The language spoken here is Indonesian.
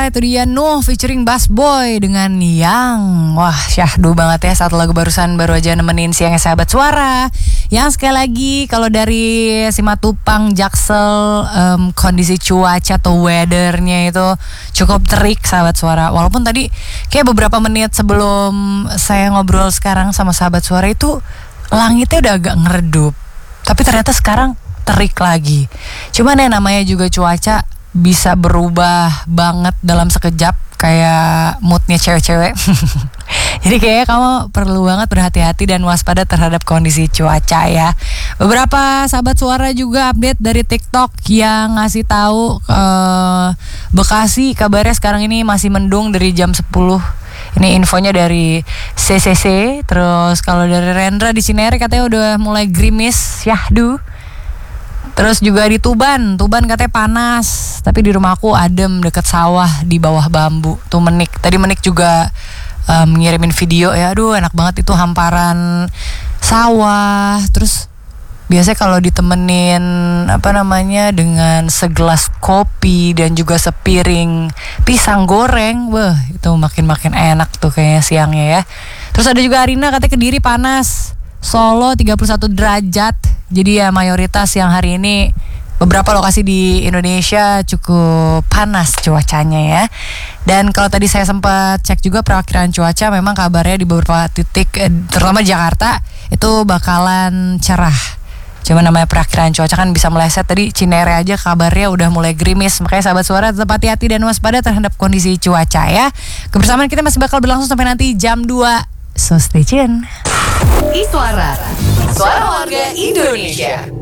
itu dia Nuh featuring Bass Boy dengan Yang. Wah, syahdu banget ya, satu lagu barusan baru aja nemenin siangnya sahabat suara. Yang sekali lagi kalau dari Simatupang, Jaksel, kondisi cuaca atau weathernya itu cukup terik sahabat suara. Walaupun tadi kayak beberapa menit sebelum saya ngobrol sekarang sama sahabat suara itu langitnya udah agak ngeredup, tapi ternyata sekarang terik lagi. Cuman ya namanya juga cuaca bisa berubah banget dalam sekejap, kayak moodnya cewek-cewek. Jadi kayaknya kamu perlu banget berhati-hati dan waspada terhadap kondisi cuaca ya. Beberapa sahabat suara juga update dari TikTok yang ngasih tahu Bekasi kabarnya sekarang ini masih mendung dari jam 10. Ini infonya dari CCC. Terus kalau dari Rendra di Cinere katanya udah mulai gerimis, syahdu. Terus juga di Tuban katanya panas, tapi di rumahku adem deket sawah di bawah bambu. Tuh Menik, tadi Menik juga ngirimin video ya, aduh enak banget itu hamparan sawah. Terus biasanya kalau ditemenin dengan segelas kopi dan juga sepiring pisang goreng, wah itu makin enak tuh kayaknya siangnya ya. Terus ada juga Arina katanya Kediri panas, Solo 31 derajat. Jadi ya mayoritas yang hari ini beberapa lokasi di Indonesia cukup panas cuacanya ya. Dan kalau tadi saya sempat cek juga perakiraan cuaca, memang kabarnya di beberapa titik terutama Jakarta itu bakalan cerah. Cuma namanya perakiraan cuaca kan bisa meleset. Tadi Cinere aja kabarnya udah mulai gerimis. Makanya sahabat suara tetap hati-hati dan waspada terhadap kondisi cuaca ya. Kebersamaan kita masih bakal berlangsung sampai nanti jam 2. So stay tune. Iswara, suara warga Indonesia.